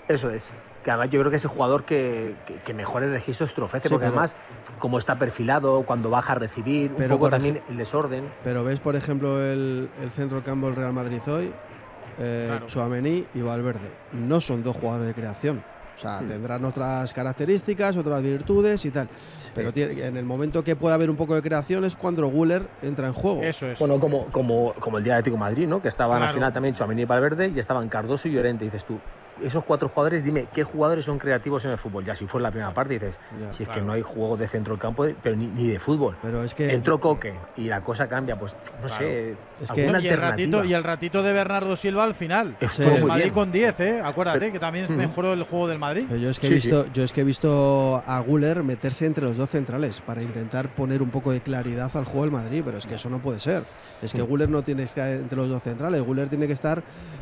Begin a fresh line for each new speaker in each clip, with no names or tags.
Eso es. Que además yo creo que es el jugador que mejores registros te ofrece,
Sí,
porque
pero-
además, como está perfilado, cuando baja a recibir,
Pero
un poco
por
también el desorden.
Pero ves, por ejemplo, el centro del campo del Real Madrid hoy,
Claro.
Tchouaméni y Valverde. No son dos jugadores de creación. O sea, tendrán otras características, otras virtudes y tal. Pero en el momento que pueda haber un poco de creación es cuando Güler entra en juego.
Eso es.
Bueno, como el día de Atlético de Madrid, ¿no? Que estaban
Claro.
al final también Tchouaméni y Valverde y estaban Cardoso y Llorente. Dices tú, esos 4 jugadores, dime, ¿qué jugadores son creativos en el fútbol? Ya si fue en la primera parte, dices,
Ya.
si es
Claro.
que no hay juego de centro del campo, pero ni de fútbol.
Pero es que
Entró Coque y la cosa cambia, pues no sé,
Es que-
alguna
Y el
alternativa.
ratito de Bernardo Silva al final.
Estuvo
Sí.
El
muy
Madrid
bien.
con 10, acuérdate,
Pero-
que también mejoró el juego del Madrid.
Pero yo es que
Sí,
he visto a Güler meterse entre los dos centrales para intentar poner un poco de claridad al juego del Madrid, pero es que eso no puede ser. Es que Güler no tiene que estar entre los dos centrales, Güler tiene que estar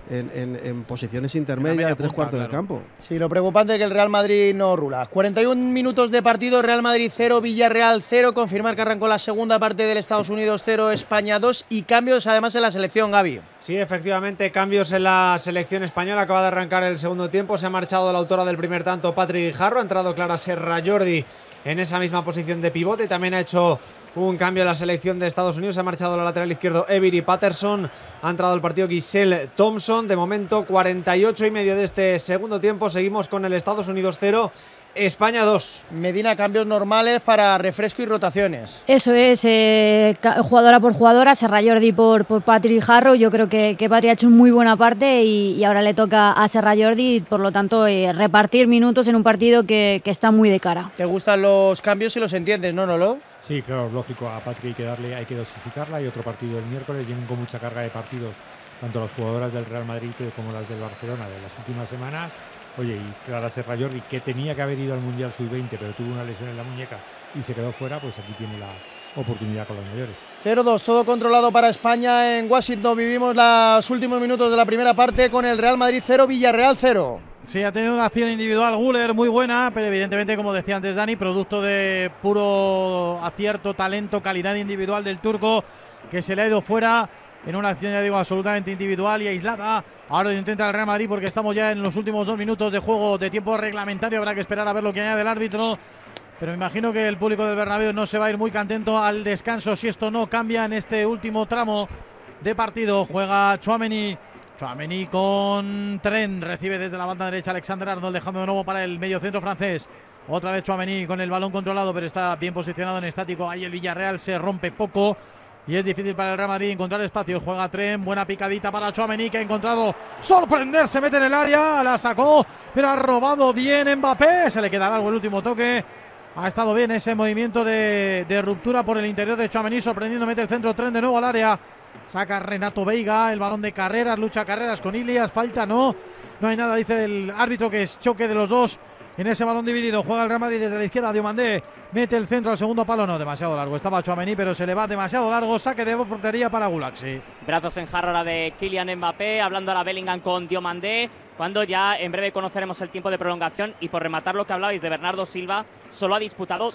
en posiciones intermedias
media
de 3
punta,
cuartos del
claro.
campo.
Sí, lo preocupante es que el Real Madrid no rula. 41 minutos de partido, Real Madrid 0, Villarreal 0. Confirmar que arrancó la segunda parte del Estados Unidos 0, España 2 y cambios además en la selección, Gavi.
Sí, efectivamente, cambios en la selección española. Acaba de arrancar el segundo tiempo. Se ha marchado la autora del primer tanto, Patrick Guijarro. Ha entrado Clara Serra Jordi en esa misma posición de pivote. También ha hecho un cambio en la selección de Estados Unidos. Se ha marchado la lateral izquierdo Avery Patterson. Ha entrado el partido Giselle Thompson. De momento, 48 y medio de este segundo tiempo. Seguimos con el Estados Unidos 0, España 2.
Medina, cambios normales para refresco y rotaciones.
Eso es, jugadora por jugadora, Serra Jordi por Patrick Guijarro. Yo creo que Patri ha hecho una muy buena parte y ahora le toca a Serra Jordi, por lo tanto, repartir minutos en un partido que está muy de cara.
¿Te gustan los cambios y los entiendes, no, Nolo?
Sí, claro, lógico. A Patri hay que dosificarla. Hay otro partido el miércoles. Vienen con mucha carga de partidos, tanto las jugadoras del Real Madrid como las del Barcelona de las últimas semanas. Oye, y Clara Serra Jordi, que tenía que haber ido al Mundial Sub-20, pero tuvo una lesión en la muñeca y se quedó fuera, pues aquí tiene la oportunidad con los mayores.
0-2, todo controlado para España en Washington. Vivimos los últimos minutos de la primera parte con el Real Madrid 0, Villarreal 0.
Sí, ha tenido una acción individual Güler muy buena, pero evidentemente, como decía antes Dani, producto de puro acierto, talento, calidad individual del turco, que se le ha ido fuera en una acción, ya digo, absolutamente individual y aislada. Ahora lo intenta el Real Madrid porque estamos ya en los últimos 2 minutos de juego de tiempo reglamentario. Habrá que esperar a ver lo que añade el árbitro. Pero me imagino que el público del Bernabéu no se va a ir muy contento al descanso si esto no cambia en este último tramo de partido. Juega Tchouaméni. Tchouaméni con Tren. Recibe desde la banda derecha Alexander Arnold, dejando de nuevo para el mediocentro francés. Otra vez Tchouaméni con el balón controlado, pero está bien posicionado en estático. Ahí el Villarreal se rompe poco. Y es difícil para el Real Madrid encontrar espacios. Juega Tren, buena picadita para Tchouaméni, que ha encontrado sorprender, se mete en el área, la sacó, pero ha robado bien Mbappé. Se le quedará algo el último toque. Ha estado bien ese movimiento de ruptura por el interior de Tchouaméni, sorprendiendo, mete el centro. Tren de nuevo al área. Saca Renato Veiga, el balón de carreras, lucha carreras con Ilias, falta no hay nada, dice el árbitro, que es choque de los dos en ese balón dividido. Juega el Real Madrid desde la izquierda, Diomandé mete el centro al segundo palo, no, demasiado largo, estaba Tchouaméni, pero se le va demasiado largo, saque de portería para Gulaxi.
Brazos en jarra ahora de Kylian Mbappé, hablando ahora Bellingham con Diomandé, cuando ya en breve conoceremos el tiempo de prolongación. Y por rematar lo que hablabais de Bernardo Silva, solo ha disputado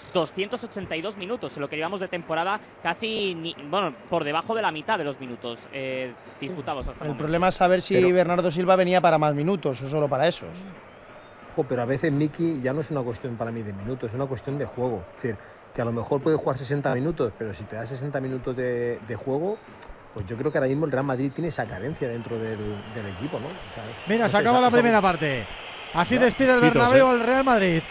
282 minutos en lo que llevamos de temporada, casi por debajo de la mitad de los minutos disputados hasta el
El
momento.
problema es saber si Bernardo Silva venía para más minutos o solo para esos.
Ojo, pero a veces, Miki, ya no es una cuestión para mí de minutos, es una cuestión de juego. Es decir, que a lo mejor puede jugar 60 minutos, pero si te da 60 minutos de juego, pues yo creo que ahora mismo el Real Madrid tiene esa carencia dentro del equipo, ¿no? O sea,
Mira,
no
se
sé,
acaba la
algo-
primera parte. Así
Ya,
despide el
pitos,
Bernabéu al Real Madrid.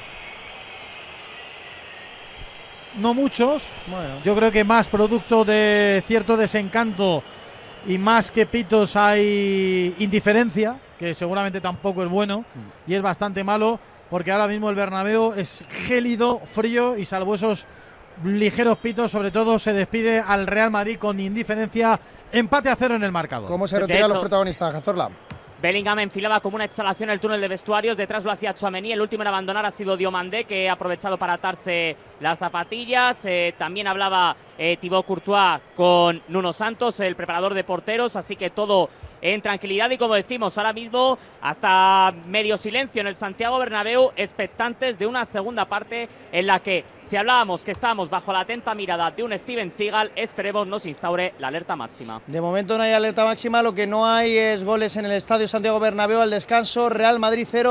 No muchos.
Bueno,
Yo creo que más producto de cierto desencanto y más que pitos hay indiferencia, que seguramente tampoco es bueno y es bastante malo, porque ahora mismo el Bernabéu es gélido, frío y salvo esos ligeros pitos, sobre todo se despide al Real Madrid con indiferencia. Empate a 0 en el marcador.
¿cómo se
De
retiran los
hecho-
protagonistas, Cazorla?
Bellingham enfilaba como una exhalación el túnel de vestuarios, detrás lo hacía Tchouaméni, el último en abandonar ha sido Diomandé, que ha aprovechado para atarse las zapatillas. También hablaba Thibaut Courtois con Nuno Santos, el preparador de porteros, así que todo en tranquilidad y, como decimos, ahora mismo hasta medio silencio en el Santiago Bernabéu, expectantes de una segunda parte en la que, si hablábamos que estábamos bajo la atenta mirada de un Steven Seagal, esperemos nos instaure la alerta máxima.
De momento no hay alerta máxima, lo que no hay es goles en el Estadio Santiago Bernabéu al descanso. Real Madrid 0.